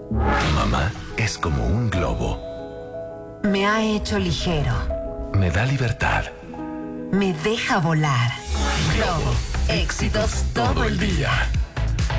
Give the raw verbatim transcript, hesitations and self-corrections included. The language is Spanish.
Mamá es como un globo. Me ha hecho ligero. Me da libertad. Me deja volar. Globo. Éxitos todo el día.